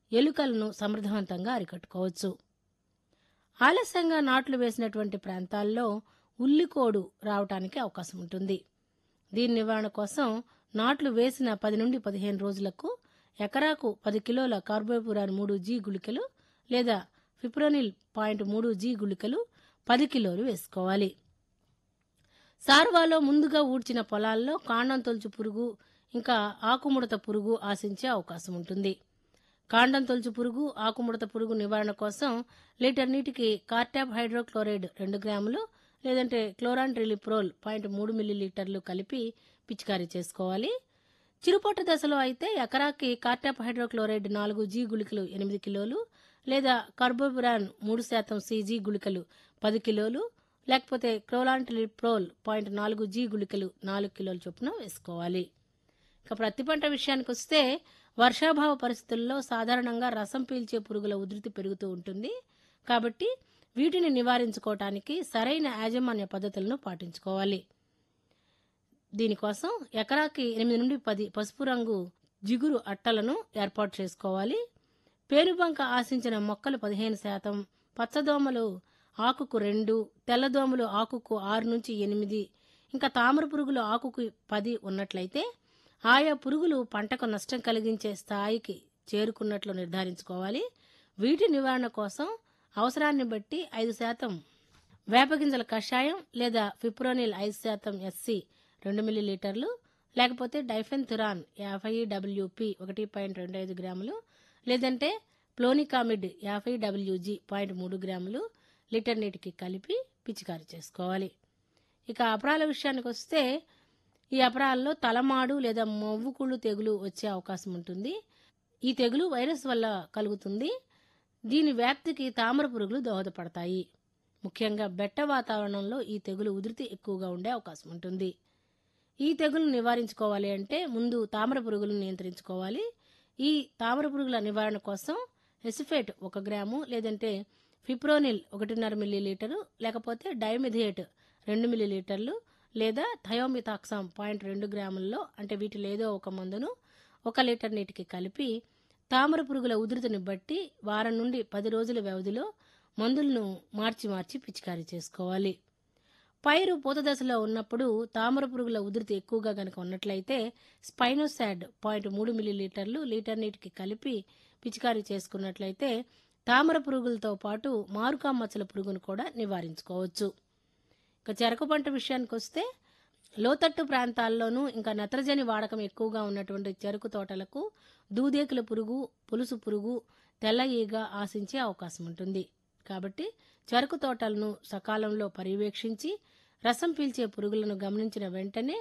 ఎలుకలను సమర్థవంతంగా అరికట్టుకోవచ్చు. ఆలస్యంగా నాట్లు వేసినటువంటి ప్రాంతాల్లో ఉల్లికోడు రావటానికి అవకాశం ఉంటుంది. దీని నివారణ కోసం నాట్లు వేసిన 10 నుండి 15 రోజులకు ఎకరాకు 10 కిలోల కార్బోపురాన్ 3G గుళికలు లేదా ఫిప్రోనిల్ 0.3G గుళికలు 10 కిలోలు వేసుకోవాలి. సార్వాలో ముందుగా ఊడ్చిన పొలాల్లో కాండం తొలుచు పురుగు ఇంకా ఆకుముడత పురుగు ఆశించే అవకాశం ఉంటుంది. కాండం తొలుచు పురుగు, ఆకుముడత పురుగు నివారణ కోసం లీటర్ నీటికి కార్టాప్ హైడ్రోక్లోరైడ్ 2 గ్రాములు లేదంటే క్లోరాంట్రిలిప్రోల్ 0.3 మిల్లీలీటర్లు కలిపి పిచికారీ చేసుకోవాలి. చిరుపొట్ట దశలో అయితే ఎకరాకి కార్టాప్ హైడ్రోక్లోరైడ్ 4G గుళికలు 8 కిలోలు లేదా కార్బోపురాన్ 3% CG గుళికలు 10 కిలోలు లేకపోతే క్లోరాంట్రిలిప్రోల్ 0.4G గుళికలు 4 కిలోల చొప్పున వేసుకోవాలి. ఇక ప్రతి పంట విషయానికి వస్తే వర్షాభావ పరిస్థితుల్లో సాధారణంగా రసం పీల్చే పురుగుల ఉధృతి పెరుగుతూ ఉంటుంది. కాబట్టి వీటిని నివారించుకోవటానికి సరైన యాజమాన్య పద్ధతులను పాటించుకోవాలి. దీనికోసం ఎకరాకి 8 నుండి 10 పసుపు రంగు జిగురు అట్టలను ఏర్పాటు చేసుకోవాలి. పేనుబంక ఆశించిన మొక్కలు 15%, పచ్చదోమలు ఆకుకు 2, తెల్లదోమలు ఆకుకు 6 నుంచి 8, ఇంకా తామర పురుగులు ఆకుకు 10 ఉన్నట్లయితే ఆయా పురుగులు పంటకు నష్టం కలిగించే స్థాయికి చేరుకున్నట్లు నిర్ధారించుకోవాలి. వీటి నివారణ కోసం అవసరాన్ని బట్టి 5% వేపగింజల కషాయం లేదా ఫిప్రోనిల్ 5% SC 2 మిల్లీలీటర్లు లేకపోతే డైఫెన్థురాన్ 50 WP 1.25 గ్రాములు లేదంటే ప్లోనికామిడ్ 50 WG 0.3 గ్రాములు లీటర్ నీటికి కలిపి పిచికారీ చేసుకోవాలి. ఇక అపరాల విషయానికి వస్తే ఈ అపరాల్లో తలమాడు లేదా మొవ్వుకుళ్ళు తెగులు వచ్చే అవకాశం ఉంటుంది. ఈ తెగులు వైరస్ వల్ల కలుగుతుంది. దీని వ్యాప్తికి తామర పురుగులు దోహదపడతాయి. ముఖ్యంగా బెట్ట వాతావరణంలో ఈ తెగులు ఉధృతి ఎక్కువగా ఉండే అవకాశం ఉంటుంది. ఈ తెగులు నివారించుకోవాలి అంటే ముందు తామర పురుగులను నియంత్రించుకోవాలి. ఈ తామర పురుగుల నివారణ కోసం ఎసిఫేట్ 1 గ్రాము లేదంటే ఫిప్రోనిల్ 1.5 మిల్లీలీటరు లేకపోతే డైమిథియేట్ 2 మిల్లీలీటర్లు లేదా థయోమిథాక్సామ్ 0.2 గ్రాముల్లో అంటే వీటిలో ఏదో ఒక మందును 1 లీటర్ నీటికి కలిపి తామర పురుగుల ఉధృతిని బట్టి వారం నుండి 10 రోజుల వ్యవధిలో మందులను మార్చి పిచికారీ చేసుకోవాలి. పైరు పూత దశలో ఉన్నప్పుడు తామర పురుగుల ఉధృతి ఎక్కువగా గనక ఉన్నట్లయితే స్పైనోసాడ్ 0.3 మిల్లీలీటర్లు లీటర్ నీటికి కలిపి పిచికారీ చేసుకున్నట్లయితే తామర పురుగులతో పాటు మారుకా మచ్చల పురుగును కూడా నివారించుకోవచ్చు. ఇక చెరకు పంట విషయానికి వస్తే లోతట్టు ప్రాంతాల్లోనూ ఇంకా నత్రజని వాడకం ఎక్కువగా ఉన్నటువంటి చెరకు తోటలకు దూదేకుల పురుగు, పులుసు పురుగు, తెల్ల ఈగ ఆశించే అవకాశం ఉంటుంది. కాబట్టి చెరకు తోటలను సకాలంలో పర్యవేక్షించి రసం పీల్చే పురుగులను గమనించిన వెంటనే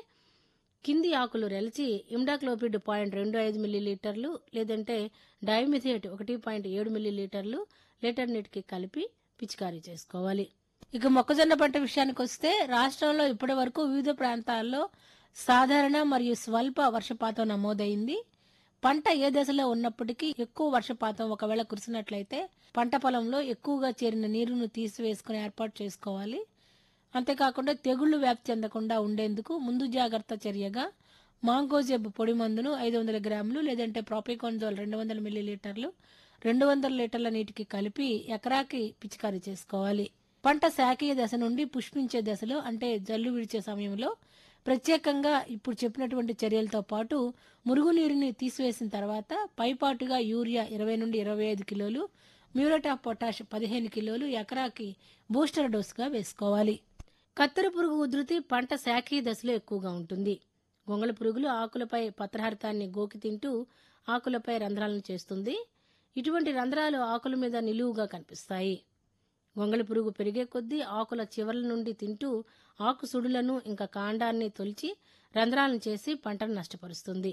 కింది ఆకులు రెలిచి ఇమ్డాక్లోపిడ్ 0.25 మిల్లీలీటర్లు లేదంటే డైమిథియేట్ 1.7 మిల్లీలీటర్లు లీటర్ నీటికి కలిపి పిచికారీ చేసుకోవాలి. ఇక మొక్కజొన్న పంట విషయానికి వస్తే రాష్ట్రంలో ఇప్పటి వరకు వివిధ ప్రాంతాల్లో సాధారణ మరియు స్వల్ప వర్షపాతం నమోదైంది. పంట ఏ దశలో ఉన్నప్పటికీ ఎక్కువ వర్షపాతం ఒకవేళ కురిసినట్లయితే పంట పొలంలో ఎక్కువగా చేరిన నీరును తీసివేసుకుని ఏర్పాటు చేసుకోవాలి. అంతేకాకుండా తెగుళ్లు వ్యాప్తి చెందకుండా ఉండేందుకు ముందు జాగ్రత్త చర్యగా మాంకోజెబ్ పొడి మందును 500 గ్రాములు లేదంటే ప్రాపికోన్జోల్ 200 మిల్లీలీటర్లు 200 లీటర్ల నీటికి కలిపి ఎకరాకి పిచికారీ చేసుకోవాలి. పంట శాఖీయ దశ నుండి పుష్పించే దశలో అంటే జల్లు విడిచే సమయంలో ప్రత్యేకంగా ఇప్పుడు చెప్పినటువంటి చర్యలతో పాటు మురుగునీరుని తీసివేసిన తర్వాత పైపాటుగా యూరియా 20 నుండి 25 కిలోలు, మ్యూరేట్ ఆఫ్ పొటాష్ 15 కిలోలు ఎకరాకి బూస్టర్ డోస్గా వేసుకోవాలి. కత్తెర పురుగు ఉధృతి పంట శాఖీయ దశలో ఎక్కువగా ఉంటుంది. గొంగళి పురుగులు ఆకులపై పత్రహరితాన్ని గోకి తింటూ ఆకులపై రంధ్రాలను చేస్తుంది. ఇటువంటి రంధ్రాలు ఆకుల మీద నిలువుగా కనిపిస్తాయి. గొంగళి పురుగు పెరిగే కొద్దీ ఆకుల చివర్ల నుండి తింటూ ఆకు సుడులను ఇంకా కాండాన్ని తొలిచి రంధ్రాలను చేసి పంటను నష్టపరుస్తుంది.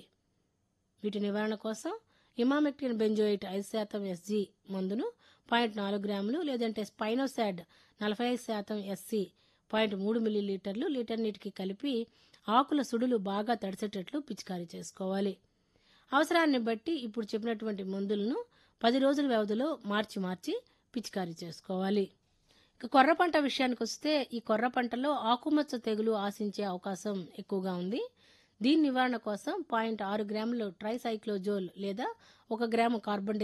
వీటి నివారణ కోసం ఇమామెక్టిన్ బెంజోయిట్ 5% SG మందును 0.4 గ్రాములు లేదంటే స్పైనోసాడ్ 45% SC 0.3 మిల్లీలీటర్లు లీటర్ నీటికి కలిపి ఆకుల సుడులు బాగా తడిసేటట్లు పిచికారీ చేసుకోవాలి. అవసరాన్ని బట్టి ఇప్పుడు చెప్పినటువంటి మందులను 10 రోజుల వ్యవధిలో మార్చి పిచికారీ చేసుకోవాలి. ఇక కొర్ర పంట విషయానికి వస్తే ఈ కొర్ర పంటలో ఆకుమచ్చ తెగులు ఆశించే అవకాశం ఎక్కువగా ఉంది. దీని నివారణ కోసం 0.6 గ్రాములు ట్రైసైక్లోజోల్ లేదా 1 గ్రాము కార్బన్